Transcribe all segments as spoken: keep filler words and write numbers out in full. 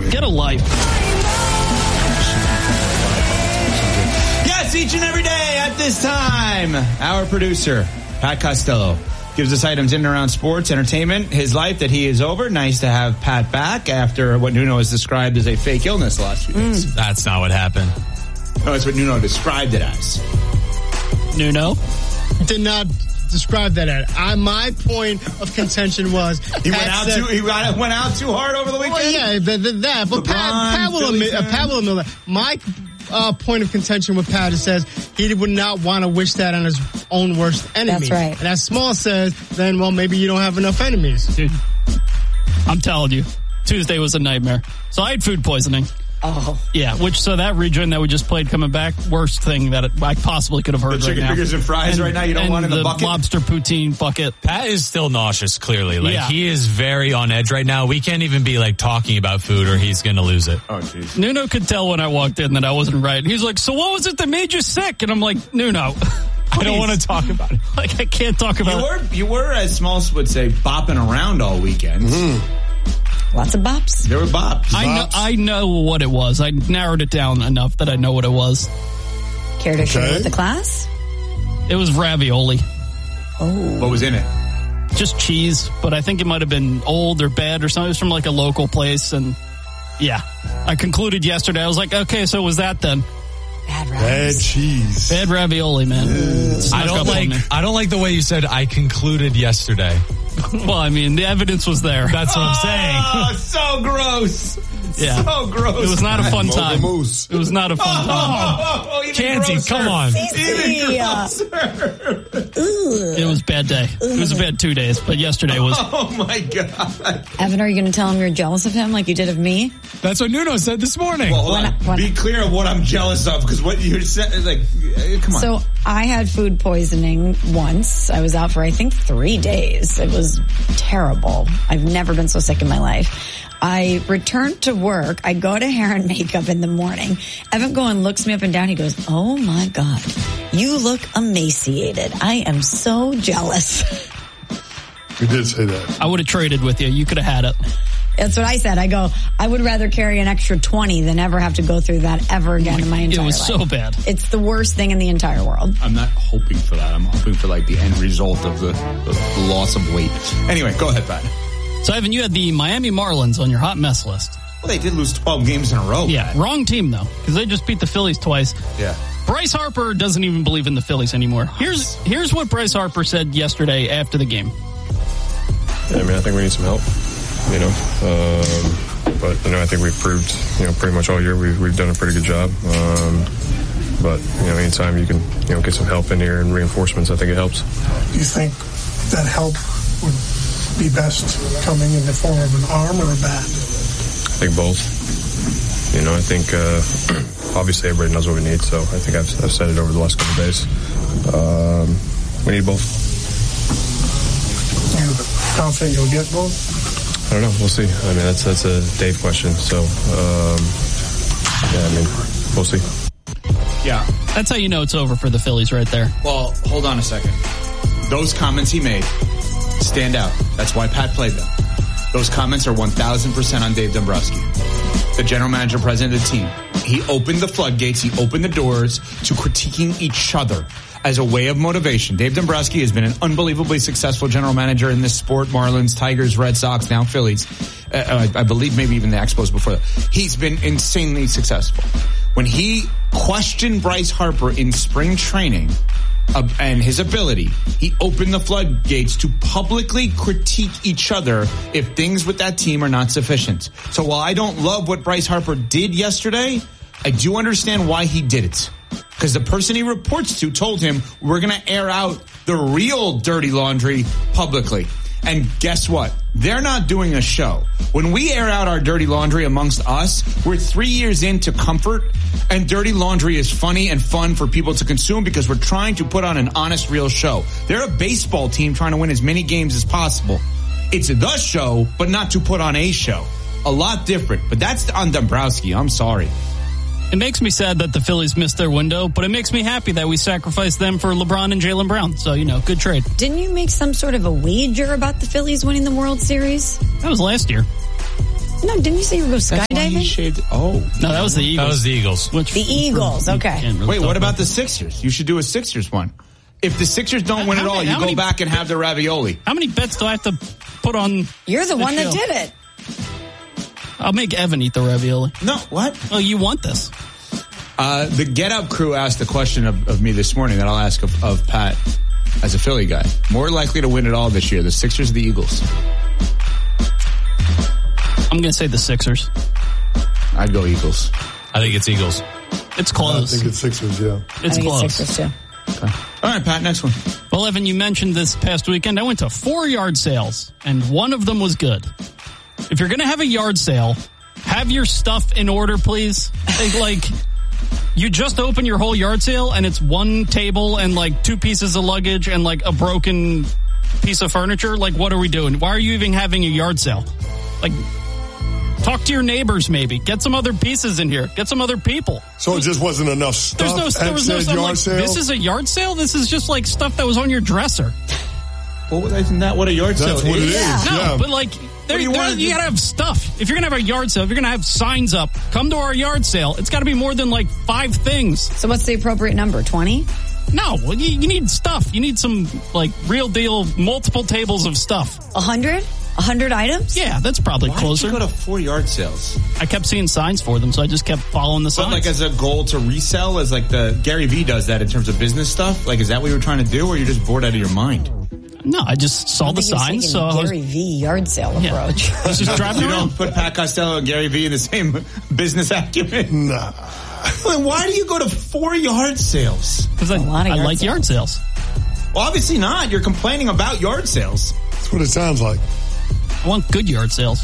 Get a life. Yes, each and every day at this time, our producer, Pat Costello, gives us items in and around sports, entertainment, his life that he is over. Nice to have Pat back after what Nuno has described as a fake illness the last few days. Mm. That's not what happened. No, that's what Nuno described it as. Nuno? Did not describe that as. I, my point of contention was... He went out, said, too, he went out too hard over the weekend? Well, yeah, the, the, that. But LeBron, Pat, Pat, will admit, uh, Pat will admit that. My uh, point of contention with Pat is says he would not want to wish that on his own worst enemy. That's right. And as Small says, then, well, maybe you don't have enough enemies. Dude, I'm telling you, Tuesday was a nightmare. So I had food poisoning. Oh. Yeah, which, so that rejoin that we just played coming back, worst thing that it, I possibly could have heard the right now. Chicken fingers and fries and, right now you don't want in the, the bucket? lobster poutine bucket. Pat is still nauseous, clearly. Like, yeah. he is very on edge right now. We can't even be, like, talking about food or he's going to lose it. Oh, jeez. Nuno could tell when I walked in that I wasn't right. He's like, so what was it that made you sick? And I'm like, Nuno, I don't want to talk about it. Like, I can't talk about you it. were, you were, as Smalls would say, bopping around all weekend. Mm-hmm. Lots of bops. There were bops. I know, I know what it was. I narrowed it down enough that I know what it was. Care to share with the class? It was ravioli. Oh. What was in it? Just cheese, but I think it might have been old or bad or something. It was from like a local place, and yeah. I concluded yesterday. I was like, okay, so it was that then. Bad ravioli. Bad cheese. Bad ravioli, man. Mm. I don't like I don't like the way you said I concluded yesterday. Well, I mean, the evidence was there. That's what I'm saying. Oh, so gross. Yeah. So gross. It was not a fun time. It Moose. was not a fun time. Oh, oh, even Chansey, grosser. come on. Even grosser. It was a bad day. It was a bad two days, but yesterday was. Oh, my God. Evan, are you going to tell him you're jealous of him like you did of me? That's what Nuno said this morning. Well, hold When on. I- when Be I- clear of what I'm jealous of, because what you're saying, like, uh, come on. So I had food poisoning once. I was out for, I think, three days. It was terrible. I've never been so sick in my life. I returned to work. I go to hair and makeup in the morning. Evan Goen looks me up and down. He goes, oh my God, you look emaciated. I am so jealous. You did say that. I would have traded with you. You could have had it. That's what I said. I go, I would rather carry an extra twenty than ever have to go through that ever again in my entire It was life. so bad. It's the worst thing in the entire world. I'm not hoping for that. I'm hoping for, like, the end result of the, the loss of weight. Anyway, go ahead, Pat. So, Evan, you had the Miami Marlins on your hot mess list. Well, they did lose twelve games in a row. Yeah, Pat. wrong team, though, because they just beat the Phillies twice. Yeah. Bryce Harper doesn't even believe in the Phillies anymore. Here's here's what Bryce Harper said yesterday after the game. Yeah, I mean, I think we need some help, you know. Um, but, you know, I think we've proved, you know, pretty much all year we've, we've done a pretty good job. Um, but, you know, anytime you can, you know, get some help in here and reinforcements, I think it helps. Do you think that help would be best coming in the form of an arm or a bat? I think both. You know, I think, uh, obviously everybody knows what we need, so I think I've, I've said it over the last couple of days. Um, we need both. Are you confident you'll get both? I don't know. We'll see. I mean, that's that's a Dave question. So, um, yeah, I mean, we'll see. Yeah. That's how you know it's over for the Phillies right there. Well, hold on a second. Those comments he made stand out. That's why Pat played them. Those comments are one thousand percent on Dave Dombrowski, the general manager, president of the team. He opened the floodgates. He opened the doors to critiquing each other as a way of motivation. Dave Dombrowski has been an unbelievably successful general manager in this sport. Marlins, Tigers, Red Sox, now Phillies. Uh, I believe maybe even the Expos before that. He's been insanely successful. When he questioned Bryce Harper in spring training uh, and his ability, he opened the floodgates to publicly critique each other if things with that team are not sufficient. So while I don't love what Bryce Harper did yesterday, I do understand why he did it. Because the person he reports to told him, we're going to air out the real dirty laundry publicly. And guess what? They're not doing a show. When we air out our dirty laundry amongst us, we're three years into comfort, and dirty laundry is funny and fun for people to consume because we're trying to put on an honest, real show. They're a baseball team trying to win as many games as possible. It's the show, but not to put on a show. A lot different. But that's on Dombrowski. I'm sorry. It makes me sad that the Phillies missed their window, but it makes me happy that we sacrificed them for LeBron and Jaylen Brown. So, you know, good trade. Didn't you make some sort of a wager about the Phillies winning the World Series? That was last year. No, didn't you say you were going That's why he skydiving? shaved. Oh. No, that was the Eagles. That was the Eagles. Which, The Eagles, you okay. can't really Wait, talk what about about the Sixers? You should do a Sixers one. If the Sixers don't win How it all, many- you how go many- back and have the ravioli. How many bets do I have to put on? You're the the one that show? did it. I'll make Evan eat the ravioli. No, what? Oh, you want this? Uh, the Get Up crew asked a question of, of me this morning that I'll ask of, of Pat as a Philly guy. More likely to win it all this year, the Sixers or the Eagles? I'm going to say the Sixers. I'd go Eagles. I think it's Eagles. It's I close. think it's Sixers, yeah. It's I think close. it's Sixers too. All right, Pat, next one. Well, Evan, you mentioned this past weekend. I went to four yard sales, and one of them was good. If you're going to have a yard sale, have your stuff in order, please. Like, you just open your whole yard sale, and it's one table and, like, two pieces of luggage and, like, a broken piece of furniture. Like, what are we doing? Why are you even having a yard sale? Like, talk to your neighbors, maybe. Get some other pieces in here. Get some other people. So it just wasn't enough stuff There's no, there at was no said stuff yard like, sale? this is a yard sale? This is just, like, stuff that was on your dresser. Well, isn't that what a yard sale That's what it is? is, No, yeah. but like, there, do you there- want? you gotta have stuff. If you're gonna have a yard sale, if you're gonna have signs up, come to our yard sale. It's gotta be more than like five things. So what's the appropriate number? twenty? No, well, you, you need stuff. You need some like real deal, multiple tables of stuff. A hundred? A hundred items? Yeah, that's probably Why closer. did you go to four yard sales? I kept seeing signs for them, so I just kept following the But signs. like as a goal to resell, as like the Gary Vee does that in terms of business stuff. Like, is that what you were trying to do, or you're just bored out of your mind? no, I just saw I the think you're signs, taking so I was, Gary V yard sale Yeah. approach. I was just driving You around. don't put Pat Costello and Gary Vee in the same business acumen. Nah. Then why do you go to four yard sales? Because I, a lot of I yard like yard sales. Well, obviously not. You're complaining about yard sales. That's what it sounds like. I want good yard sales.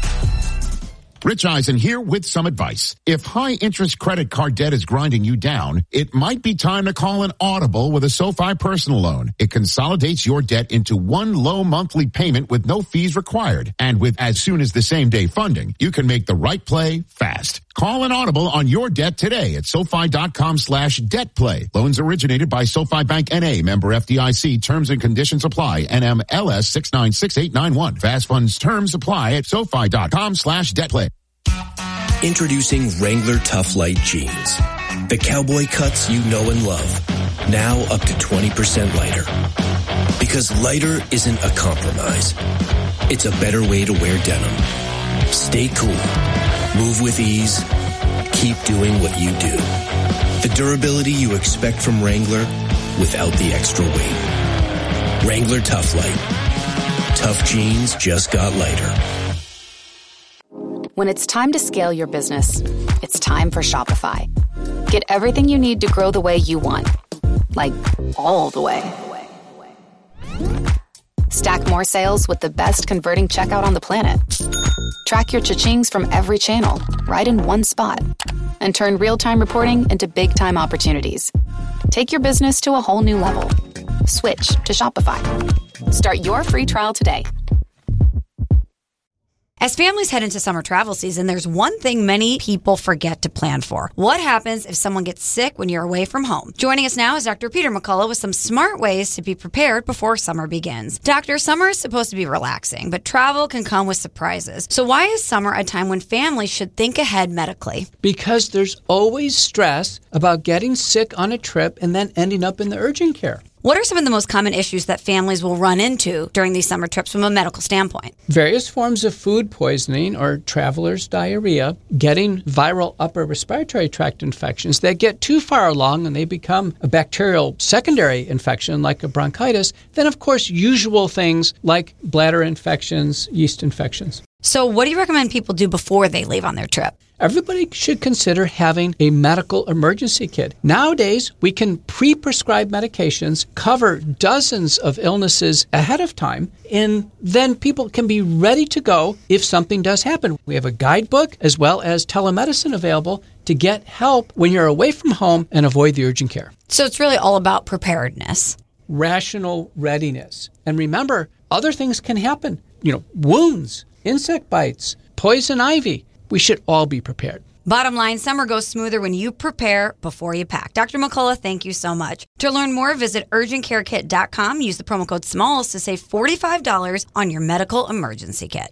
Rich Eisen here with some advice. If high-interest credit card debt is grinding you down, it might be time to call an Audible with a SoFi personal loan. It consolidates your debt into one low monthly payment with no fees required. And with as soon as the same day funding, you can make the right play fast. Call an Audible on your debt today at SoFi.com slash debt play. Loans originated by SoFi Bank N A, member F D I C. Terms and conditions apply. N M L S six nine six eight nine one. Fast funds terms apply at SoFi.com slash debt play. Introducing Wrangler Tough Light Jeans. The cowboy cuts you know and love. Now up to twenty percent lighter. Because lighter isn't a compromise. It's a better way to wear denim. Stay cool. Move with ease. Keep doing what you do. The durability you expect from Wrangler without the extra weight. Wrangler Tough Light. Tough jeans just got lighter. When it's time to scale your business, it's time for Shopify. Get everything you need to grow the way you want. Like, all the way. Stack more sales with the best converting checkout on the planet. Track your cha-chings from every channel, right in one spot. And turn real-time reporting into big-time opportunities. Take your business to a whole new level. Switch to Shopify. Start your free trial today. As families head into summer travel season, there's one thing many people forget to plan for. What happens if someone gets sick when you're away from home? Joining us now is Doctor Peter McCullough with some smart ways to be prepared before summer begins. Doctor, summer is supposed to be relaxing, but travel can come with surprises. So why is summer a time when families should think ahead medically? Because there's always stress about getting sick on a trip and then ending up in the urgent care. What are some of the most common issues that families will run into during these summer trips from a medical standpoint? Various forms of food poisoning or traveler's diarrhea, getting viral upper respiratory tract infections that get too far along and they become a bacterial secondary infection like a bronchitis. Then, of course, usual things like bladder infections, yeast infections. So what do you recommend people do before they leave on their trip? Everybody should consider having a medical emergency kit. Nowadays, we can pre-prescribe medications, cover dozens of illnesses ahead of time, and then people can be ready to go if something does happen. We have a guidebook as well as telemedicine available to get help when you're away from home and avoid the urgent care. So it's really all about preparedness. Rational readiness. And remember, other things can happen. You know, wounds, insect bites, poison ivy. We should all be prepared. Bottom line, summer goes smoother when you prepare before you pack. Doctor McCullough, thank you so much. To learn more, visit urgent care kit dot com. Use the promo code SMALLS to save forty-five dollars on your medical emergency kit.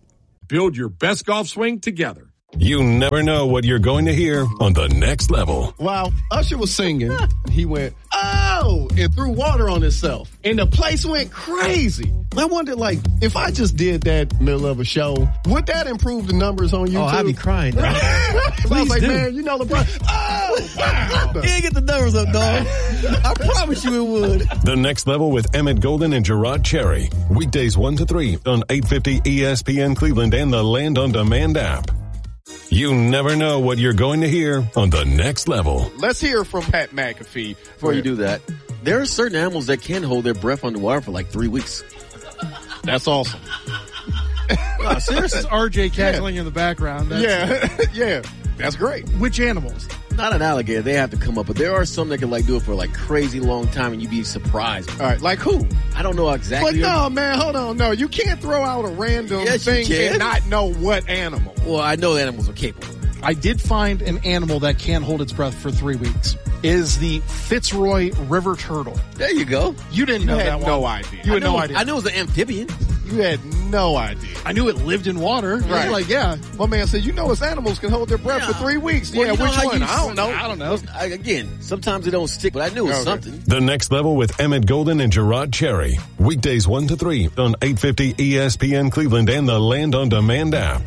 Build your best golf swing together. You never know what you're going to hear on The Next Level. While Usher was singing, he went, oh, and threw water on himself. And the place went crazy. I wondered, like, if I just did that middle of a show, would that improve the numbers on YouTube? Oh, I'd be crying. So I was like, do. man, you know LeBron. Oh, wow. He didn't get the numbers up, dog. I promise you it would. The Next Level with Emmett Golden and Gerard Cherry. Weekdays one to three on eight fifty E S P N Cleveland and the Land on Demand app. You never know what you're going to hear on The Next Level. Let's hear from Pat McAfee. Before you do that, there are certain animals that can hold their breath underwater for like three weeks. That's awesome. No, seriously. This is R J cackling yeah. in the background. That's yeah, yeah. That's great. Which animals? Not an alligator. They have to come up, but there are some that can like do it for like crazy long time, and you'd be surprised. All right, like who? I don't know exactly. But no, man, hold on. No, you can't throw out a random yes, thing you can. and not know what animal. Well, I know animals are capable. I did find an animal that can hold its breath for three weeks. Is the Fitzroy River turtle. There you go. You didn't you know had that one. No idea. You had I knew, no idea. I knew it was an amphibian. You had no idea. I knew it lived in water. Right. Like, yeah. My man said, you know, it's animals can hold their breath yeah. for three weeks. Well, yeah, you know which one? You, I don't know. I don't know. I, again, sometimes it don't stick, but I knew it was okay. something. The Next Level with Emmett Golden and Gerard Cherry. Weekdays one to three on eight fifty E S P N Cleveland and the Land on Demand app.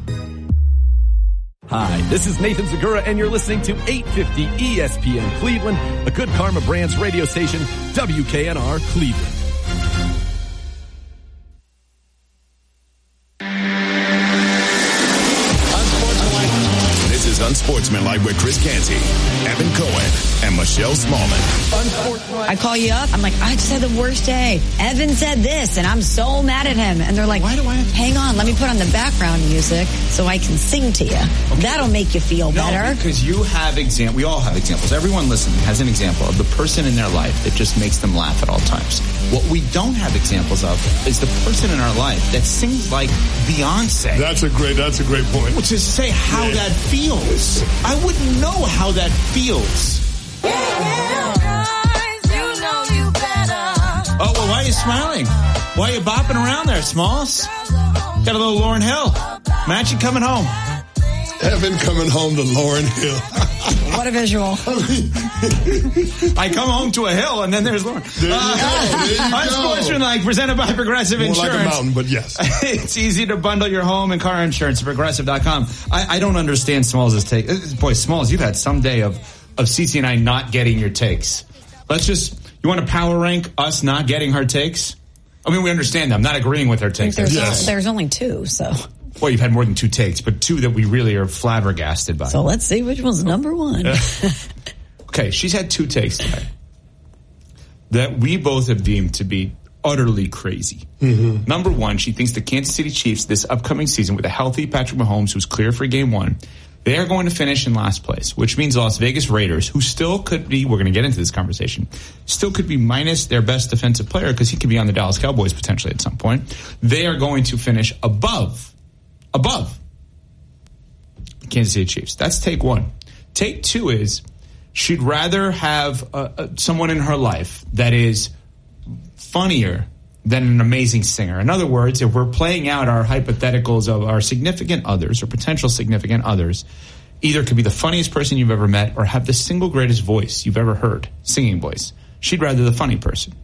Hi, this is Nathan Segura, and you're listening to eight fifty E S P N Cleveland, a Good Karma Brands radio station, W K N R Cleveland. This is Unsportsmanlike with Chris Canty, Evan Cohen, and Michelle Smallman. I call you up. I'm like, I just had the worst day. Evan said this, and I'm so mad at him. And they're like, why do I have to hang on? Let me put on the background music so I can sing to you. Okay. That'll make you feel no, better. Because you have example. We all have examples. Everyone listening has an example of the person in their life that just makes them laugh at all times. What we don't have examples of is the person in our life that sings like Beyonce. That's a great. That's a great point. Which is say how yeah. that feels. I wouldn't know how that feels. Oh, well, why are you smiling? Why are you bopping around there, Smalls? Got a little Lauryn Hill. Imagine coming home. Evan coming home to Lauryn Hill. What a visual. I come home to a hill, and then there's Lauryn. There you uh, go. There you Unsportsmanlike, go. presented by Progressive More Insurance. like a mountain, but yes. It's easy to bundle your home and car insurance at Progressive dot com. I, I don't understand Smalls' take. Boy, Smalls, you've had some day of, of Cece and I not getting your takes. Let's just, you want to power rank us not getting her takes? I mean, we understand them, not agreeing with her takes. There's, yes. there's only two, so. Well, you've had more than two takes, but two that we really are flabbergasted by. So let's see which one's number one. Okay, she's had two takes today that we both have deemed to be utterly crazy. Mm-hmm. Number one, she thinks the Kansas City Chiefs this upcoming season with a healthy Patrick Mahomes who's clear for game one, they are going to finish in last place, which means the Las Vegas Raiders, who still could be, we're going to get into this conversation, still could be minus their best defensive player because he could be on the Dallas Cowboys potentially at some point. They are going to finish above, above the Kansas City Chiefs. That's take one. Take two is she'd rather have uh, uh, someone in her life that is funnier than an amazing singer. In other words, if we're playing out our hypotheticals of our significant others or potential significant others, either could be the funniest person you've ever met or have the single greatest voice you've ever heard, singing voice. She'd rather the funny person.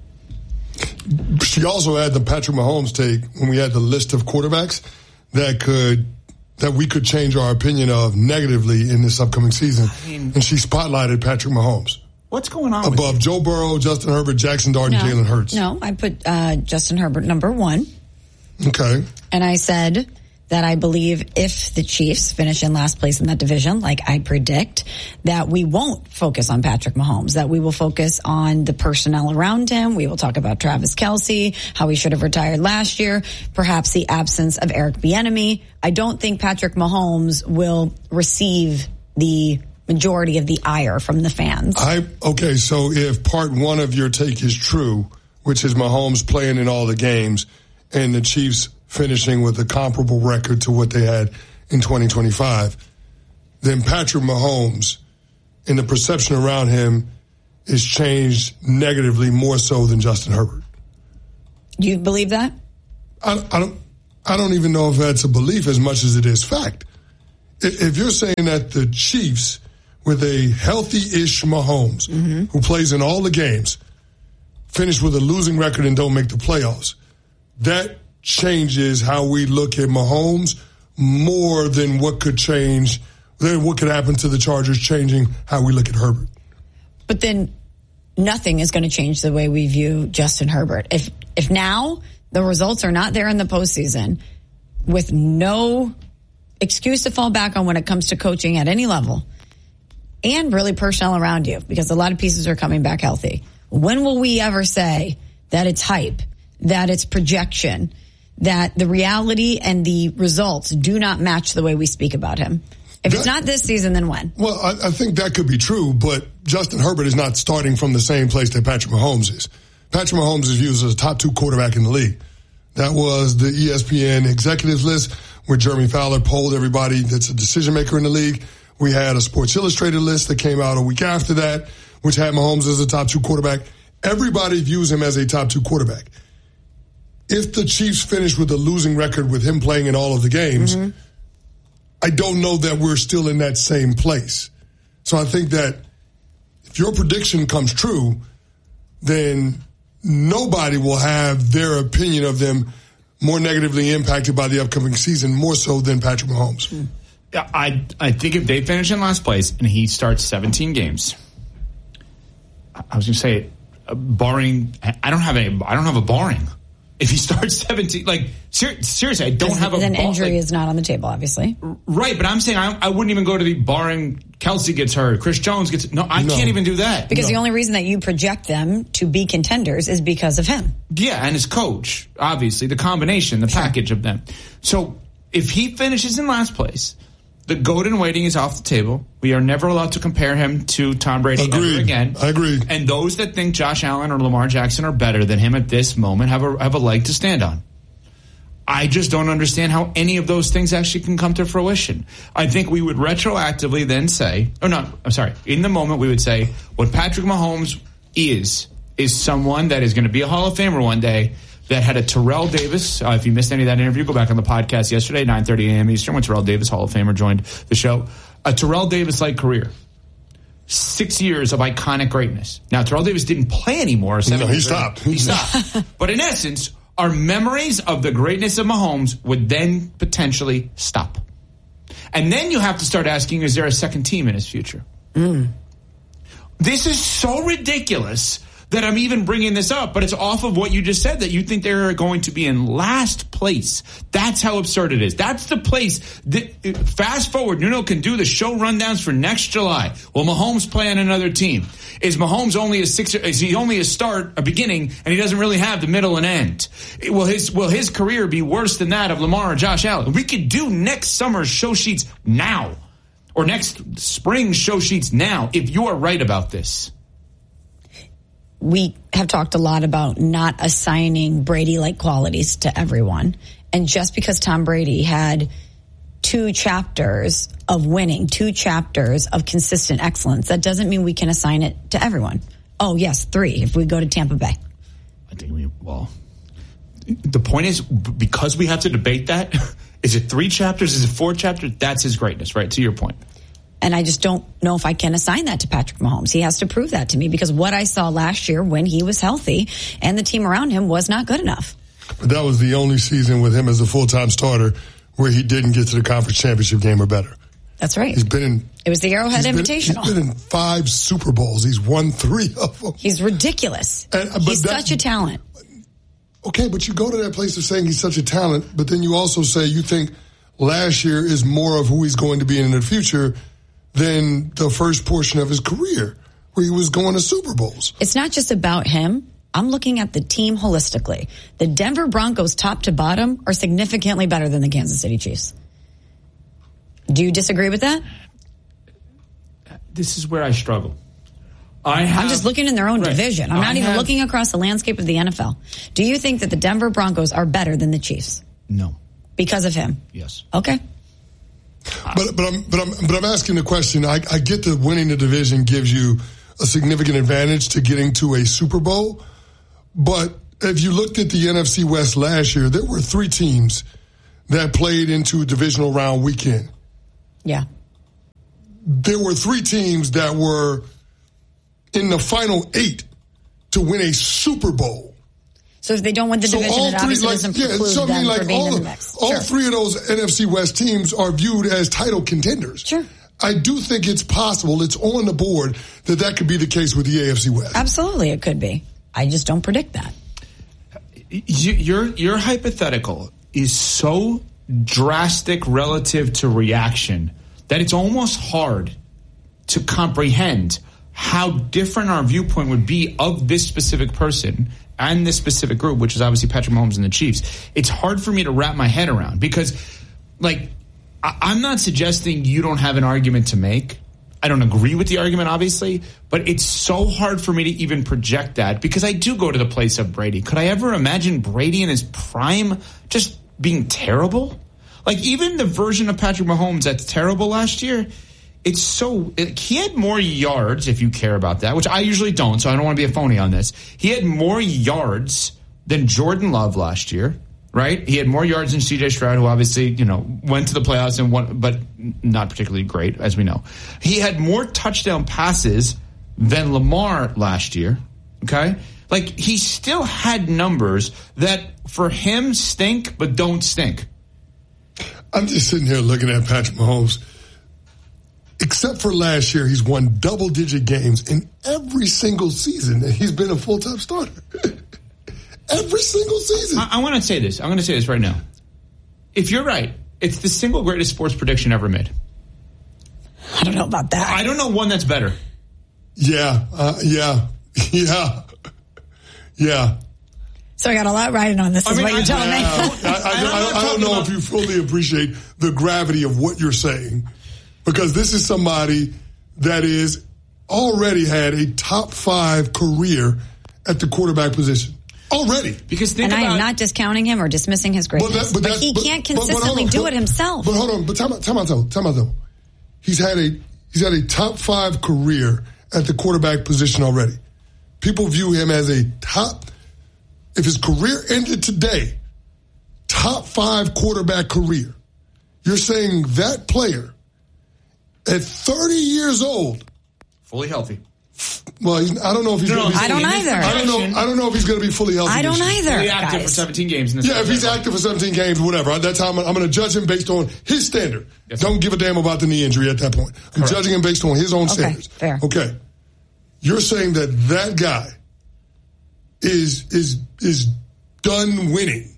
She also had the Patrick Mahomes take when we had the list of quarterbacks that could that we could change our opinion of negatively in this upcoming season. I mean, and she spotlighted Patrick Mahomes. What's going on above with Joe Burrow, Justin Herbert, Jackson Dart, no, and Jalen Hurts? No, I put uh, Justin Herbert number one. Okay. And I said that I believe if the Chiefs finish in last place in that division, like I predict, that we won't focus on Patrick Mahomes, that we will focus on the personnel around him. We will talk about Travis Kelce, how he should have retired last year, perhaps the absence of Eric Bieniemy. I don't think Patrick Mahomes will receive the majority of the ire from the fans. I okay, so if part one of your take is true, which is Mahomes playing in all the games and the Chiefs finishing with a comparable record to what they had in twenty twenty-five, then Patrick Mahomes and the perception around him is changed negatively more so than Justin Herbert. Do you believe that? I, I don't. I don't even know if that's a belief as much as it is fact. If you're saying that the Chiefs, with a healthy-ish Mahomes, mm-hmm. who plays in all the games, finish with a losing record and don't make the playoffs, that changes how we look at Mahomes more than what could change, than what could happen to the Chargers changing how we look at Herbert. But then nothing is going to change the way we view Justin Herbert. If if now the results are not there in the postseason, with no excuse to fall back on when it comes to coaching at any level, and really personnel around you, because a lot of pieces are coming back healthy. When will we ever say that it's hype, that it's projection, that the reality and the results do not match the way we speak about him? If that, it's not this season, then when? Well, I, I think that could be true, but Justin Herbert is not starting from the same place that Patrick Mahomes is. Patrick Mahomes is viewed as a top two quarterback in the league. That was the E S P N executives list where Jeremy Fowler polled everybody that's a decision maker in the league. We had a Sports Illustrated list that came out a week after that, which had Mahomes as a top two quarterback. Everybody views him as a top two quarterback. If the Chiefs finish with a losing record with him playing in all of the games, mm-hmm. I don't know that we're still in that same place. So I think that if your prediction comes true, then nobody will have their opinion of them more negatively impacted by the upcoming season, more so than Patrick Mahomes. Mm. I I think if they finish in last place and he starts seventeen games, I was going to say, uh, barring, I don't have a, I don't have a barring. If he starts seventeen, like ser- seriously, I don't have a. Then bar- injury like, is not on the table, obviously. Right, but I'm saying I, I wouldn't even go to the barring. Kelsey gets hurt, Chris Jones gets. No, I no. can't even do that because no. the only reason that you project them to be contenders is because of him. Yeah, and his coach, obviously, the combination, the sure. package of them. So if he finishes in last place, the GOAT in waiting is off the table. We are never allowed to compare him to Tom Brady Agreed. ever again. I agree. And those that think Josh Allen or Lamar Jackson are better than him at this moment have a have a leg to stand on. I just don't understand how any of those things actually can come to fruition. I think we would retroactively then say, or no, I'm sorry, in the moment we would say what Patrick Mahomes is, is someone that is going to be a Hall of Famer one day, that had a Terrell Davis. Uh, if you missed any of that interview, go back on the podcast yesterday, nine thirty a.m. Eastern, when Terrell Davis, Hall of Famer, joined the show. A Terrell Davis-like career. Six years of iconic greatness. Now, Terrell Davis didn't play anymore. No, he stopped. He stopped. But in essence, our memories of the greatness of Mahomes would then potentially stop. And then you have to start asking, is there a second team in his future? Mm. This is so ridiculous that I'm even bringing this up, but it's off of what you just said, that you think they're going to be in last place. That's how absurd it is. That's the place that, fast forward, Nuno can do the show rundowns for next July. Will Mahomes play on another team? Is Mahomes only a six, is he only a start, a beginning, and he doesn't really have the middle and end? Will his, will his career be worse than that of Lamar or Josh Allen? We could do next summer's show sheets now, or next spring show sheets now, if you are right about this. We have talked a lot about not assigning Brady-like qualities to everyone. And just because Tom Brady had two chapters of winning, two chapters of consistent excellence, that doesn't mean we can assign it to everyone. Oh, yes, three if we go to Tampa Bay. I think we, well, the point is, because we have to debate that, is it three chapters, is it four chapters? That's his greatness, right? To your point. And I just don't know if I can assign that to Patrick Mahomes. He has to prove that to me, because what I saw last year when he was healthy and the team around him was not good enough. But that was the only season with him as a full-time starter where he didn't get to the conference championship game or better. That's right. He's been in. It was the Arrowhead he's Invitational. Been, he's been in five Super Bowls. He's won three of them. He's ridiculous. And, but he's that, such a talent. Okay, but you go to that place of saying he's such a talent, but then you also say you think last year is more of who he's going to be in the future than the first portion of his career, where he was going to Super Bowls. It's not just about him. I'm looking at the team holistically. The Denver Broncos, top to bottom, are significantly better than the Kansas City Chiefs. Do you disagree with that? This is where I struggle. I have, I'm just looking in their own right. division. I'm not I even have, looking across the landscape of the N F L. Do you think that the Denver Broncos are better than the Chiefs? No. Because of him? Yes. Okay. But but I'm but I'm but I'm asking the question. I, I get that winning the division gives you a significant advantage to getting to a Super Bowl. But if you looked at the N F C West last year, there were three teams that played into divisional round weekend. Yeah. There were three teams that were in the final eight to win a Super Bowl. So if they don't win the so division, it obviously like, doesn't yeah, preclude so I mean, them like from being all, in the of, mix. all Sure. three of those N F C West teams are viewed as title contenders. Sure. I do think it's possible, it's on the board, that that could be the case with the A F C West. Absolutely, it could be. I just don't predict that. You, your your hypothetical is so drastic relative to reaction that it's almost hard to comprehend how different our viewpoint would be of this specific person and this specific group, which is obviously Patrick Mahomes and the Chiefs. It's hard for me to wrap my head around because, like, I- I'm not suggesting you don't have an argument to make. I don't agree with the argument, obviously, but it's so hard for me to even project that because I do go to the place of Brady. Could I ever imagine Brady in his prime just being terrible? Like, even the version of Patrick Mahomes that's terrible last year, it's so... He had more yards, if you care about that, which I usually don't, so I don't want to be a phony on this. He had more yards than Jordan Love last year, right? He had more yards than C J Stroud, who obviously, you know, went to the playoffs and won, but not particularly great, as we know. He had more touchdown passes than Lamar last year, okay? Like, he still had numbers that, for him, stink, but don't stink. I'm just sitting here looking at Patrick Mahomes. Except for last year, he's won double-digit games in every single season that he's been a full-time starter. Every single season. I, I want to say this. I'm going to say this right now. If you're right, it's the single greatest sports prediction ever made. I don't know about that. I don't know one that's better. Yeah, uh, yeah, yeah, yeah. So I got a lot riding on this, is I mean, what you're I, telling I, me. I, I, I, I don't know about- if you fully appreciate the gravity of what you're saying, because this is somebody that is already had a top five career at the quarterback position. Already. Because think and about, I am not discounting him or dismissing his greatness. But, that, but, but he but, can't consistently but, but on, do it himself. But hold on, but time out, time out though, time out though. He's had a he's had a top five career at the quarterback position already. People view him as a top, if his career ended today, top five quarterback career. You're saying that player at thirty years old, fully healthy. Well, he's, I don't know if he's. No, going to be I don't either. I don't know. I don't know if he's going to be fully healthy. I don't either. Fully active guys. for seventeen games. In yeah, if he's active for seventeen games, whatever. That's how I'm, I'm going to judge him based on his standard. Yes, don't give a damn about the knee injury at that point. I'm Correct. judging him based on his own okay, standards. Fair. Okay. You're saying that that guy is is is done winning.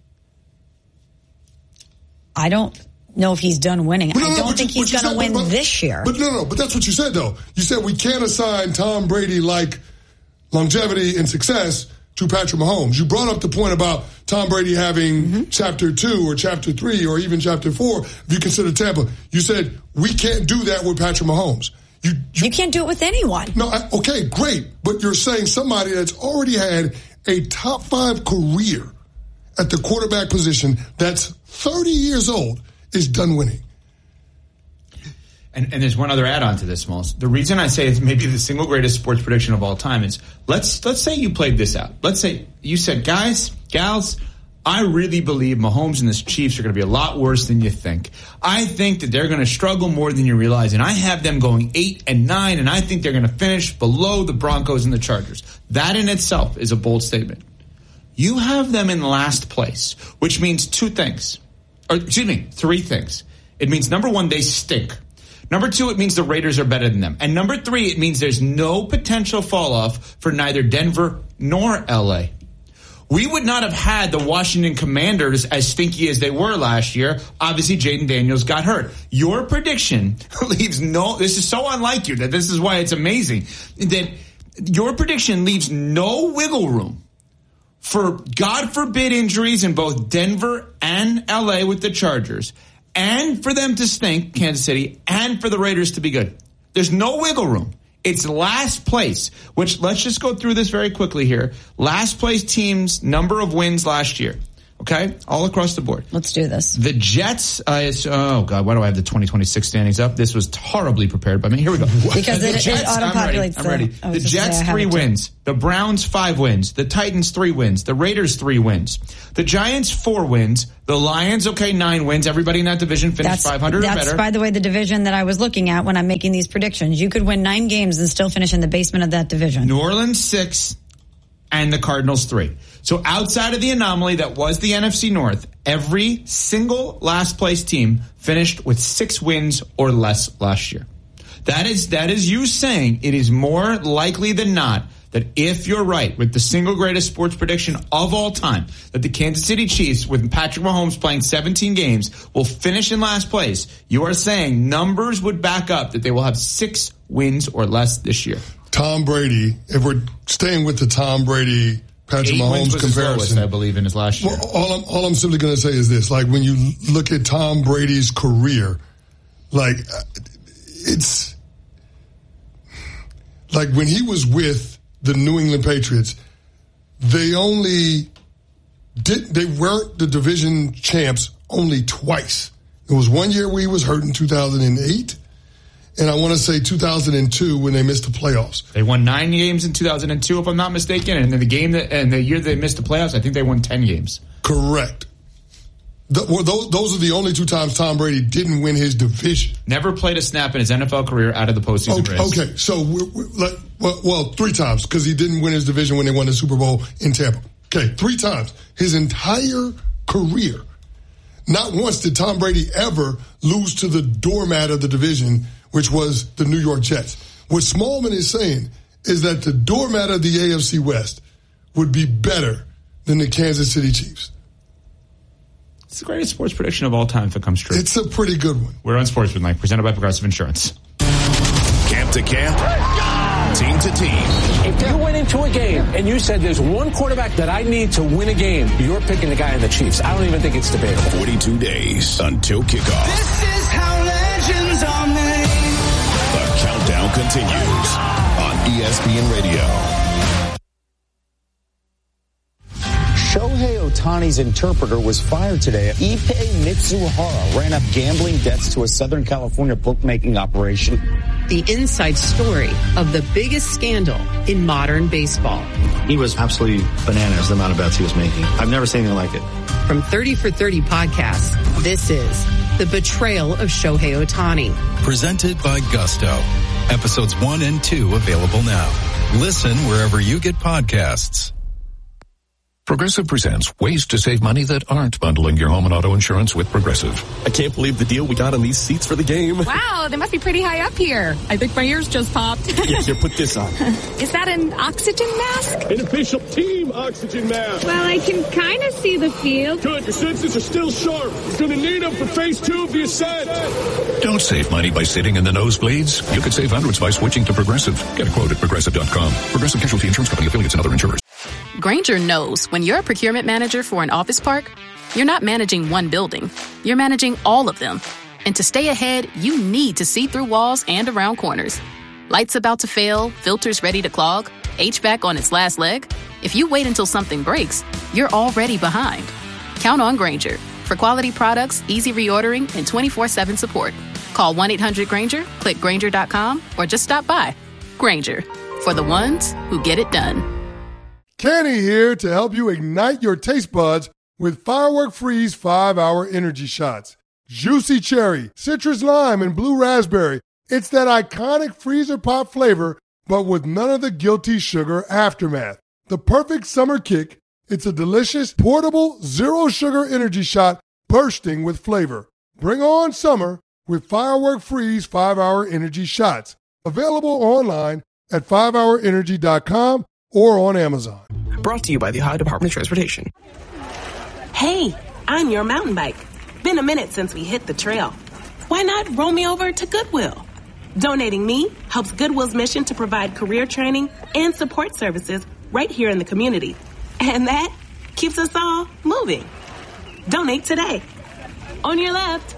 I don't know if he's done winning. No, no, I don't no, think you, he's going to win but, this year. But no, no, but that's what you said, though. You said we can't assign Tom Brady like longevity and success to Patrick Mahomes. You brought up the point about Tom Brady having mm-hmm. chapter two or chapter three or even chapter four, if you consider Tampa. You said we can't do that with Patrick Mahomes. You, you, you can't do it with anyone. No, I, okay, great. But you're saying somebody that's already had a top five career at the quarterback position that's thirty years old is done winning. And, and there's one other add-on to this, Smalls. The reason I say it's maybe the single greatest sports prediction of all time is let's let's say you played this out. Let's say you said, guys, gals, I really believe Mahomes and the Chiefs are going to be a lot worse than you think. I think that they're going to struggle more than you realize, and I have them going eight and nine, and I think they're going to finish below the Broncos and the Chargers. That in itself is a bold statement. You have them in last place, which means two things. Or, excuse me, three things. It means, number one, they stink. Number two, it means the Raiders are better than them. And number three, it means there's no potential fall off for neither Denver nor L A. We would not have had the Washington Commanders as stinky as they were last year. Obviously, Jaden Daniels got hurt. Your prediction leaves no, this is so unlike you that this is why it's amazing, that your prediction leaves no wiggle room for, God forbid, injuries in both Denver and L A with the Chargers, and for them to stink, Kansas City, and for the Raiders to be good. There's no wiggle room. It's last place, which let's just go through this very quickly here. Last place team's number of wins last year. Okay, all across the board. Let's do this. The Jets, uh, is, oh God, why do I have the twenty twenty-six standings up? This was horribly prepared by me. Here we go. Because the it, Jets, it auto-populates. I'm ready. I'm ready. The Jets, say, three wins. The Browns, five wins. The Titans, three wins. The Raiders, three wins. The Giants, four wins. The Lions, okay, nine wins. Everybody in that division finished that's, five hundred or that's, better. by the way, the division that I was looking at when I'm making these predictions. You could win nine games and still finish in the basement of that division. New Orleans, six. And the Cardinals, three. So outside of the anomaly that was the N F C North, every single last place team finished with six wins or less last year. That is that is you saying it is more likely than not that if you're right with the single greatest sports prediction of all time, that the Kansas City Chiefs, with Patrick Mahomes playing seventeen games, will finish in last place. You are saying numbers would back up that they will have six wins or less this year. Tom Brady, if we're staying with the Tom Brady Patrick Eight Mahomes was comparison, his lowest, I believe, in his last year. Well, all I'm, all I'm simply going to say is this: like when you look at Tom Brady's career, like it's like when he was with the New England Patriots, they only did they weren't the division champs only twice. It was one year where he was hurt in two thousand eight. And I want to say two thousand two when they missed the playoffs. They won nine games in two thousand two, if I'm not mistaken. And then the game that, and the year they missed the playoffs, I think they won ten games. Correct. The, well, those, those are the only two times Tom Brady didn't win his division. Never played a snap in his N F L career out of the postseason Okay, race. okay. so we're, we're like, well, well, three times because he didn't win his division when they won the Super Bowl in Tampa. Okay, three times. His entire career. Not once did Tom Brady ever lose to the doormat of the division, which was the New York Jets. What Smallman is saying is that the doormat of the A F C West would be better than the Kansas City Chiefs. It's the greatest sports prediction of all time if it comes true. It's a pretty good one. We're on Sportsmanlike, presented by Progressive Insurance. Camp to camp, team to team. If you went into a game and you said there's one quarterback that I need to win a game, you're picking the guy in the Chiefs. I don't even think it's debatable. forty-two days until kickoff. This is how legends are made. The countdown continues on E S P N Radio. Shohei Ohtani's interpreter was fired today. Ippei Mitsuhara ran up gambling debts to a Southern California bookmaking operation. The inside story of the biggest scandal in modern baseball. He was absolutely bananas, the amount of bets he was making. I've never seen anything like it. From thirty for thirty podcasts, this is The Betrayal of Shohei Ohtani. Presented by Gusto. Episodes one and two available now. Listen wherever you get podcasts. Progressive presents ways to save money that aren't bundling your home and auto insurance with Progressive. I can't believe the deal we got on these seats for the game. Wow, they must be pretty high up here. I think my ears just popped. Yeah, here, put this on. Is that an oxygen mask? An official team oxygen mask. Well, I can kind of see the field. Good, your senses are still sharp. You're going to need them for phase two of the ascent. Don't save money by sitting in the nosebleeds. You could save hundreds by switching to Progressive. Get a quote at Progressive dot com. Progressive Casualty Insurance Company, affiliates, and other insurers. Grainger knows when you're a procurement manager for an office park, you're not managing one building. You're managing all of them. And to stay ahead, you need to see through walls and around corners. Lights about to fail, filters ready to clog, H V A C on its last leg. If you wait until something breaks, you're already behind. Count on Grainger for quality products, easy reordering, and twenty-four seven support. Call one eight hundred Grainger, click Grainger dot com, or just stop by. Grainger, for the ones who get it done. Kenny here to help you ignite your taste buds with Firework Freeze five hour energy shots. Juicy cherry, citrus lime, and blue raspberry. It's that iconic freezer pop flavor, but with none of the guilty sugar aftermath. The perfect summer kick. It's a delicious, portable, zero sugar energy shot bursting with flavor. Bring on summer with Firework Freeze five hour energy shots. Available online at five hour energy dot com or on Amazon. Brought to you by the Ohio Department of Transportation. Hey, I'm your mountain bike. Been a minute since we hit the trail. Why not roll me over to Goodwill? Donating me helps Goodwill's mission to provide career training and support services right here in the community. And that keeps us all moving. Donate today. On your left.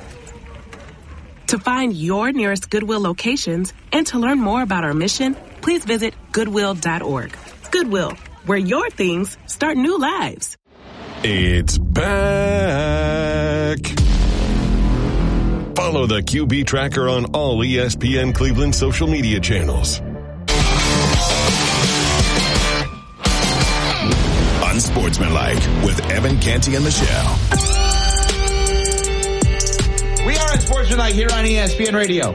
To find your nearest Goodwill locations and to learn more about our mission, please visit goodwill dot org. Goodwill, where your things start new lives. It's back. Follow the Q B Tracker on all E S P N Cleveland social media channels. Unsportsmanlike with Evan Canty and Michelle. We are Unsportsmanlike here on E S P N Radio.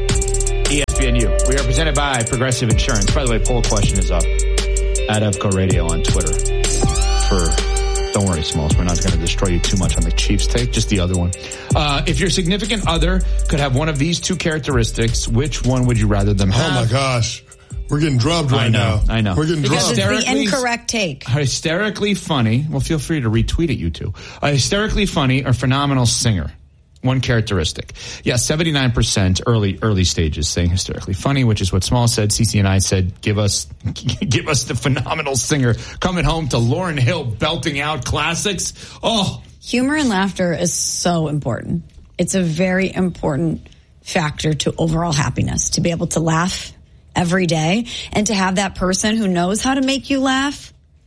E S P N U. We are presented by Progressive Insurance. By the way, poll question is up at Evco Radio on Twitter. For Don't worry, Smalls. We're not going to destroy you too much on the Chiefs take. Just the other one. Uh, if your significant other could have one of these two characteristics, which one would you rather them have? Oh, my gosh. We're getting drubbed right I know, now. I know. We're getting because drubbed. it's the incorrect take. Hysterically funny. Well, feel free to retweet it, you two. A hysterically funny or phenomenal singer. One characteristic. Yeah, seventy-nine percent early early stages saying hysterically funny, which is what Small said. C C and I said, give us give us the phenomenal singer coming home to Lauryn Hill belting out classics. Oh. Humor and laughter is so important. It's a very important factor to overall happiness, to be able to laugh every day and to have that person who knows how to make you laugh.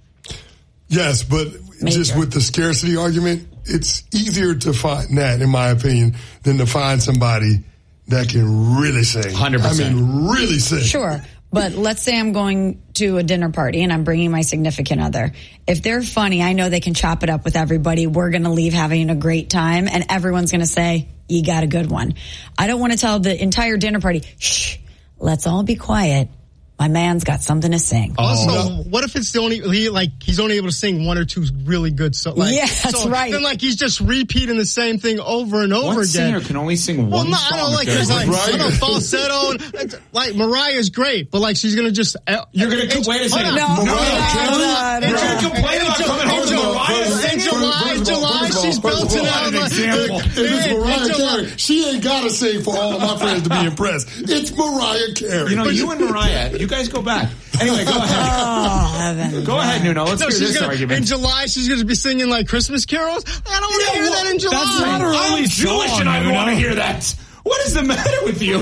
Yes, but Major. Just with the scarcity argument, it's easier to find that, in my opinion, than to find somebody that can really sing. one hundred percent. I mean, really sing. Sure. But let's say I'm going to a dinner party and I'm bringing my significant other. If they're funny, I know they can chop it up with everybody. We're going to leave having a great time and everyone's going to say, you got a good one. I don't want to tell the entire dinner party, shh, let's all be quiet. My man's got something to sing. Also, oh. What if it's the only, he, like, he's only able to sing one or two really good songs? Like, yeah, that's so, right. Then, like, he's just repeating the same thing over and over what again. Singer can only sing well, one no, song? I don't like, there's like, right. I don't falsetto. And, like, Mariah's great, but, like, she's going to just. Uh, You're going to, wait a second. No, Mariah Carey? You're going to complain about coming home to Mariah singing? In July, July, she's belting out. If it's Mariah Carey, she ain't got to sing for all of my friends to be impressed. It's Mariah Carey. You know, you and Mariah, you guys go back. Anyway, go ahead. Oh, heaven. Go ahead, Nuno. Let's no, hear this gonna, argument. In July, she's going to be singing, like, Christmas carols? I don't want to yeah, hear well, that in July. That's not a really I'm Jewish song, and I want to hear that. What is the matter with you?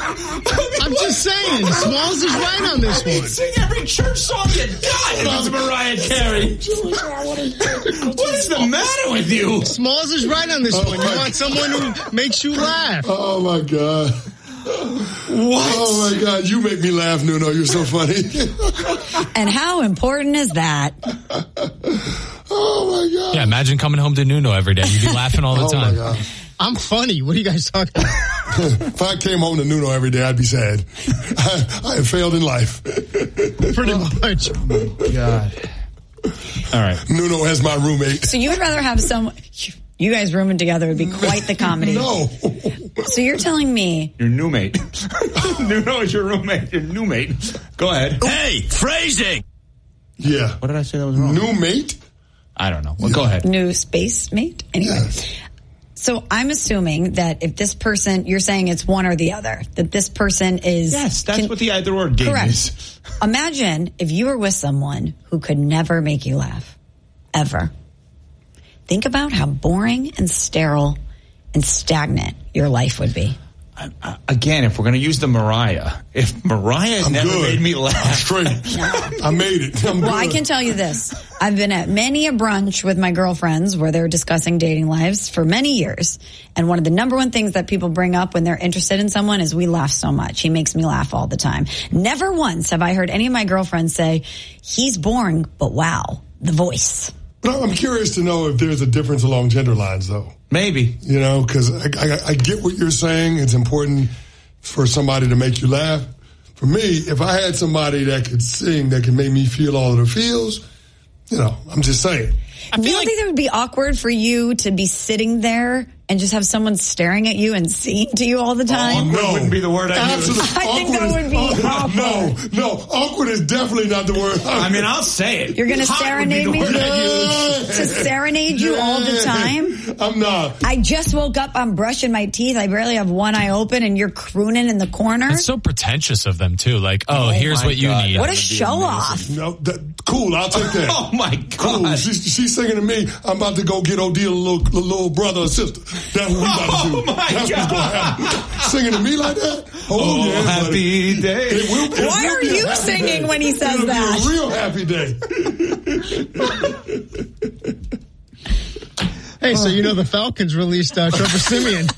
I'm just saying, Smalls is right on this I mean, one. Sing every church song you got if it's Mariah Carey. What is the matter with you? Smalls is right on this oh one. You want someone who makes you laugh. Oh, my God. What? Oh, my God. You make me laugh, Nuno. You're so funny. And how important is that? Oh, my God. Yeah, imagine coming home to Nuno every day. You'd be laughing all the oh time. My God. I'm funny. What are you guys talking about? If I came home to Nuno every day, I'd be sad. I, I have failed in life. Pretty much. Oh, God. All right. Nuno as my roommate. So you would rather have some... You guys rooming together would be quite the comedy. No. So you're telling me... Your new mate. Nuno is your roommate. Your new mate. Go ahead. Hey, phrasing. Yeah. What did I say that was wrong? New mate? I don't know. Well, yeah. Go ahead. New space mate? Anyway. Yes. So I'm assuming that if this person... You're saying it's one or the other. That this person is... Yes, that's can, what the either or game correct. is. Imagine if you were with someone who could never make you laugh. Ever. Think about how boring and sterile and stagnant your life would be. I, I, again, if we're going to use the Mariah, if Mariah I'm never good. made me laugh. Straight. No. I made it. I'm well, good. I can tell you this. I've been at many a brunch with my girlfriends where they're discussing dating lives for many years. And one of the number one things that people bring up when they're interested in someone is we laugh so much. He makes me laugh all the time. Never once have I heard any of my girlfriends say, he's boring, but wow, the voice. But I'm curious to know if there's a difference along gender lines, though. Maybe. You know, because I, I, I get what you're saying. It's important for somebody to make you laugh. For me, if I had somebody that could sing, that could make me feel all of the feels, you know, I'm just saying. I feel like think that would be awkward for you to be sitting there and just have someone staring at you and singing to you all the time? Oh, no. Wouldn't be the word I use. I think that would be is, awful. No, no, awkward is definitely not the word. I mean, I'll say it. You're going to serenade me? Yes. To serenade you yes. all the time? I'm not. I just woke up, I'm brushing my teeth, I barely have one eye open, and you're crooning in the corner? It's so pretentious of them, too. Like, oh, oh here's what you God. need. What a show-off. No, that, cool, I'll take that. Oh, my God. Cool. She's, she's singing to me, I'm about to go get Odile a little, little brother or sister. That's what we about to do. Oh, my That's God. what's going to happen. Singing to me like that? Oh, oh yeah. Happy buddy. day. It will, it Why will are you singing day. when he says It'll that? Be a real happy day. Hey, so you know the Falcons released uh, Trevor Siemian.